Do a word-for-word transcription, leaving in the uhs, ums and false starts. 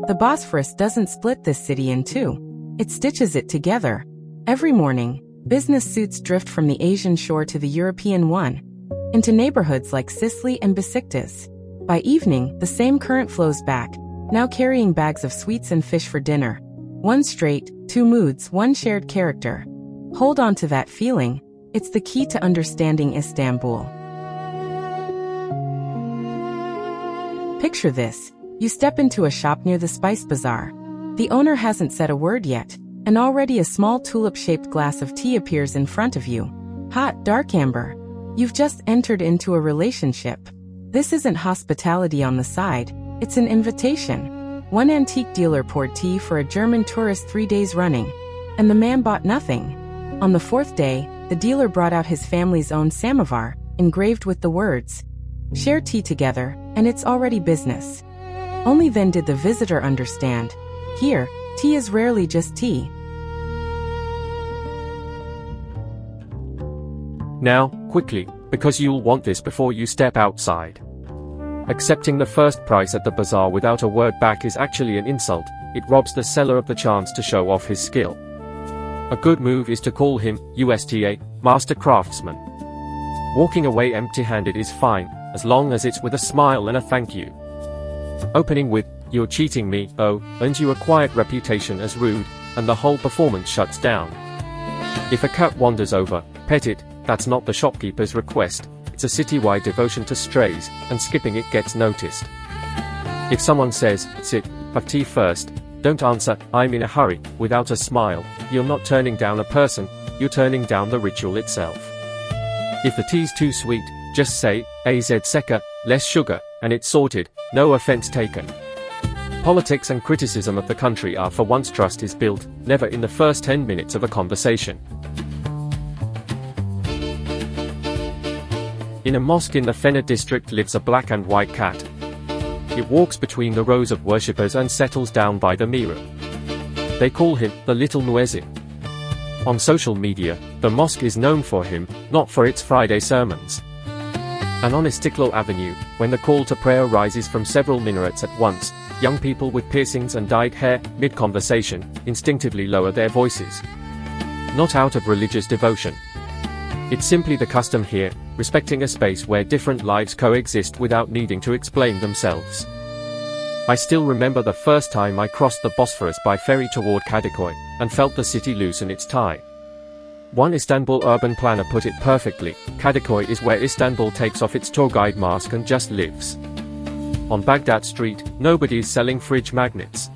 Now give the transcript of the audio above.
The Bosphorus doesn't split this city in two. It stitches it together. Every morning, business suits drift from the Asian shore to the European one, into neighborhoods like Sicily and Besiktas. By evening, the same current flows back, now carrying bags of sweets and fish for dinner. One straight, two moods, one shared character. Hold on to that feeling. It's the key to understanding Istanbul. Picture this. You step into a shop near the Spice Bazaar. The owner hasn't said a word yet, and already a small tulip-shaped glass of tea appears in front of you. Hot, dark amber. You've just entered into a relationship. This isn't hospitality on the side, it's an invitation. One antique dealer poured tea for a German tourist three days running, and the man bought nothing. On the fourth day, the dealer brought out his family's own samovar, engraved with the words, "Share tea together," and it's already business. Only then did the visitor understand. Here, tea is rarely just tea. Now, quickly, because you'll want this before you step outside. Accepting the first price at the bazaar without a word back is actually an insult. It robs the seller of the chance to show off his skill. A good move is to call him U S T A, Master Craftsman. Walking away empty-handed is fine, as long as it's with a smile and a thank you. Opening with, "You're cheating me," oh, earns you a quiet reputation as rude, and the whole performance shuts down. If a cat wanders over, pet it. That's not the shopkeeper's request. It's a citywide devotion to strays, and skipping it gets noticed. If someone says, "Sit, have tea first," don't answer, "I'm in a hurry," without a smile. You're not turning down a person, you're turning down the ritual itself. If the tea's too sweet, just say, "A Z seka, less sugar," and it's sorted, no offense taken. Politics and criticism of the country are for once trust is built, never in the first ten minutes of a conversation. In a mosque in the Fener district lives a black and white cat. It walks between the rows of worshippers and settles down by the mirror. They call him the Little Muezzin. On social media, the mosque is known for him, not for its Friday sermons. And on Istiklal Avenue, when the call to prayer rises from several minarets at once, young people with piercings and dyed hair, mid-conversation, instinctively lower their voices. Not out of religious devotion. It's simply the custom here, respecting a space where different lives coexist without needing to explain themselves. I still remember the first time I crossed the Bosphorus by ferry toward Kadıköy, and felt the city loosen its tie. One Istanbul urban planner put it perfectly: Kadıköy is where Istanbul takes off its tour guide mask and just lives. On Baghdad Street, nobody's selling fridge magnets.